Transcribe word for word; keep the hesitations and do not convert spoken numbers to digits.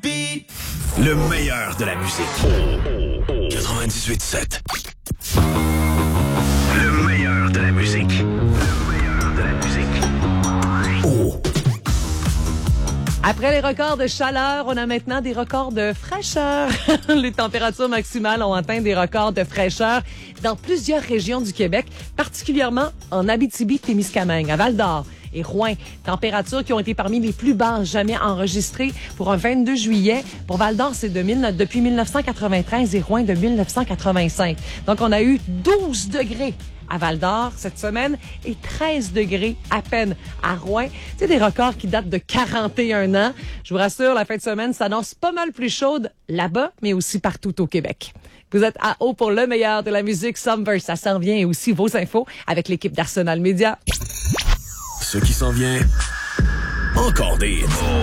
Le meilleur de la musique. quatre-vingt-dix-huit sept. Le meilleur de la musique. Le meilleur de la musique. Oh. Après les records de chaleur, on a maintenant des records de fraîcheur. Les températures maximales ont atteint des records de fraîcheur dans plusieurs régions du Québec, particulièrement en Abitibi-Témiscamingue, à Val-d'Or et Rouyn. Températures qui ont été parmi les plus basses jamais enregistrées pour un vingt-deux juillet. Pour Val-d'Or, c'est de mille, depuis dix-neuf cent quatre-vingt-treize et Rouyn de dix-neuf cent quatre-vingt-cinq. Donc, on a eu douze degrés à Val-d'Or cette semaine et treize degrés à peine à Rouyn. C'est des records qui datent de quarante et un ans. Je vous rassure, la fin de semaine s'annonce pas mal plus chaude là-bas, mais aussi partout au Québec. Vous êtes à haut pour le meilleur de la musique Summer. Ça s'en vient et aussi vos infos avec l'équipe d'Arsenal Média. Ce qui s'en vient, encore des hits.